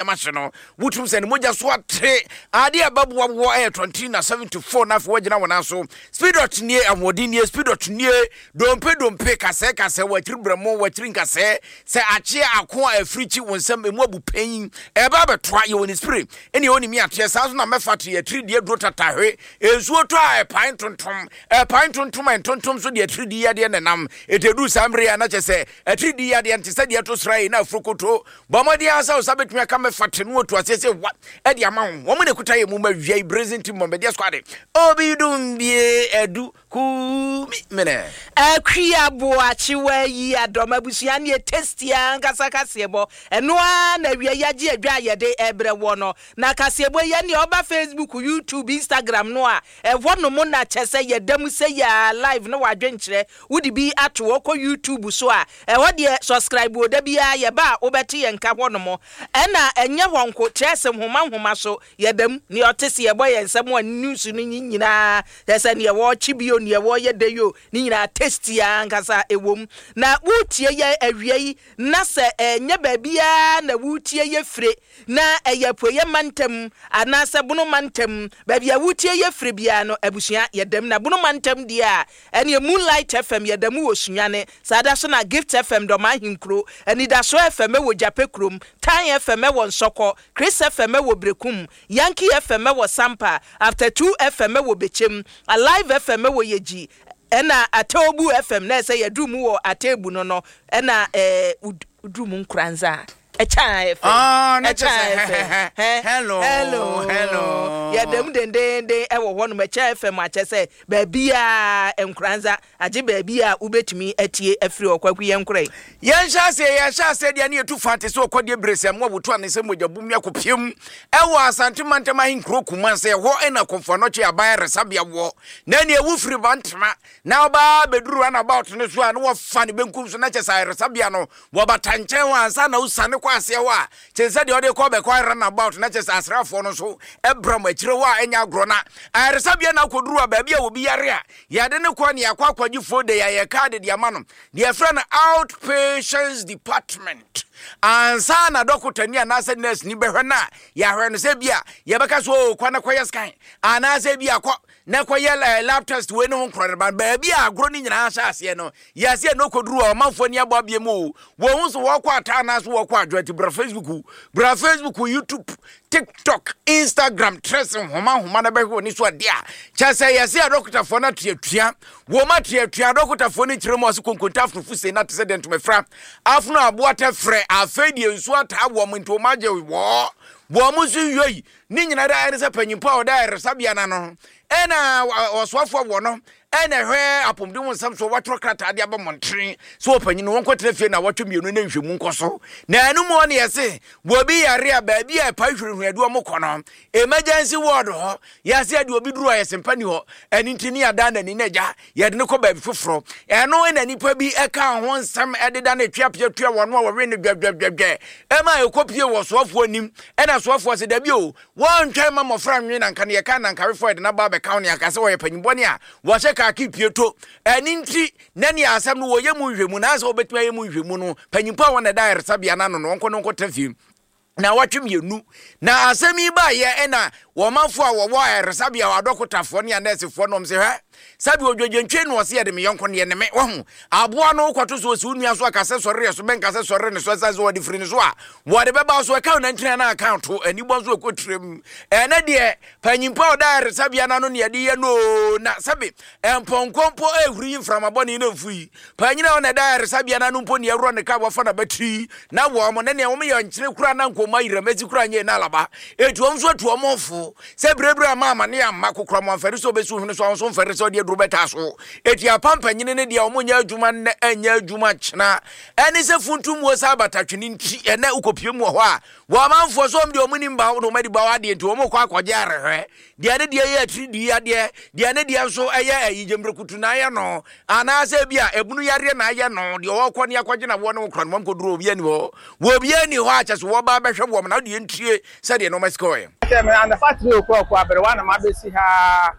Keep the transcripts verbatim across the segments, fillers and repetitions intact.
amashino wutum se ne moja so atre ade ababu wo e twenty na seventy-four na fo wagina wona so speed dot nie amodi nie speed dot nie dompe dompe kase kase watiri bramo watiri nkase se ache ako africhi wonsam emu abu pain e ba betwa ye woni spirit eni oni mi ate sa so na mefatu ye three die dro tatahwe ensuo to a pine tontom e pine tontom en tontom so de three die ya de nenam etedu samre ya na chese e three die ya de ante se de to srai na afrokoto bomodi asa o sabetumi aka mefatu no to asese wa e de ama wo mo ne kuta ye mu ma wiai present mo be de squad obi dum bie edu ku mene akria boachi wa yi adom abusua ne testia nkasa kasebo eno a na wiai age adwa ye de ebre wo no na kasebo ye ne oba Facebook YouTube Instagram no a ewo no mo na chese ye dam se ya live no wadwenkyere wudi bi ato ko YouTube so a ewo de subscribe o da bia ye ba obete ye nka ho no mo ena enye honko chese homa homa so ye dam ne otese ye boy ensem wa news no nyina chese ne wo chibio ne wo ye de yo ni nyina testia nkasa ewom na wutie ye awiei na se enye ba bia na wutie ye fre na eye poye mantem ana se bunu mantem ba bia wutie ye fre bia no abusua ye dam na bunu mantem dia ene Moonlight F M ye dam wo sunyane sada so na Gift F M do ma hinkro eni da so F M wo japekrom Tan F M wo nsoko Chris F M wo brekum Yankee F M wo sampa After two F M wo bechem Alive F M wo yeji ena Atobu F M na se ye dumu wo atebu no no ena eh udumu nkranza Echa F M. Ah, Echa F M. Hello. Hello. Hello. Ya dem den den den e wo hono Echa F M ache se baabi a enkranza age baabi a ubetumi atie afri okwaku ye nkrai. Yen sha se yen sha se de ne etu fante so okode brese mo buto an se mogabum yakopiem e wo asante mantema hinkro kuma se ho ena konfo no che aban resabia wo na ne ewufri bantema na oba beduru an about ne so an wo fa ne benkum so na che sa resabia no wo batanche wo ansa na usane ase wa chense de ode ko be ko run about na chese asrafo no so ebram akire wa enya agro na aresabia na koduru abia obi yare a ya de ne ko ne yakwa kwagifo de ya ye card de amano de friend outpatients department ansa na doctor ni anase nurse ni behwe na ya hwe no se bia ye beka so kwa na koye scan anase bia ko na koye lab test we no nkro ba bia agro ni nyina sha ase no ya se no koduru o manfo ni abo abia mu wo hu so wo kwa ata na so wo kwa adwati bra Facebook bra Facebook YouTube TikTok Instagram tracing homa homa na behwe ni so dia cha se ya se doctor for na tuatua wo ma tuatua doctor for ni kiremo so konkonta fufu se na tse dent me fra afno abo ata fre afedi ensu ata wo mento maje wo wo musu yoyi ni nyina da ere se panyimpa o da ere sabia na no ena oswafo wo no ena hwe apomdi won sam so watro krata ade aba montre so panyin won kwatre fie na watwo mienu na nhwemu nkoso na anu mo ne yese wo bi yare a ba bi a pa hwehwe adu mo kono emergency ward ho yase ade obi duru ayese mpani ho eni ntini ada na ni naja yede ne ko ba bi foforo eno ena nipa bi eka ho nsam ededa na twaapia tua wono a wo ne dwadwadwadwa ema ekopie wo soafo anim ena soafo se da bi o won twa ma mofra nwe na nka ne yeka na nka refo de na ba be ka ne akase wo ye panyibone a wo se ka kipieto eni nti nani asam no wo ye mu nhwemu na asa obetuma ye mu nhwemu no panyimpa wo na da resabia na no no nko no nko tafim na watwem yenu na asemi ba ye ena wo manfo a wo wo resabia wa dokotafo ne anesefo no mse hwe sabi odwodwentwe no se ye de me yonko ne ne me wo hu aboa no kwato so si unua so akase sore so ben kase sore ne so sa so de free ne so a wo de beba so account na ntina na account ani bo so kotrem ena de panyimpa oda resabia na no ne de ye no na sabi emponkompo ehuri inframabo ne na mfui panyina wo na da resabia na no mpo ne ewro ne ka wo fa na batri na wo mo ne ne wo me yonkyere kura na nkoma yiramezi kura nye na alaba etu om so tu omofo se brebra mama ne amma kokra mo afere so besu hunu so so mfere so de drobeta so eti apampa nyine ne de omonya adwuma ne anya adwuma kyena eni se funtum wo sa batatwini nti ene ukopie mu ho a wo amanfo so mde omuni mba no madi ba wade enti omo kwa akwaje arehwe de ane de ye atri di ya de de ane de so eye ayijemrekutu na ye no ana se bia ebunu yare na ye no de wo kɔ ne akwaje na wo ne wo kra no mkoduro obi ani ho wo obi ani ho a kyase wo ba behwe wo na de ntie se de no masikoye and the factory ko ko abere wa na ma be si ha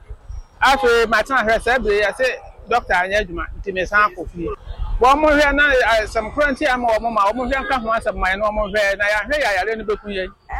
aso ma tan hwe se be ya se doctor anya adwuma nti me san akofie wo mo hwe na some current am wo mo ma wo mo hwe nka ho asem man no mo hwe na ya hwe ya yare no beku ye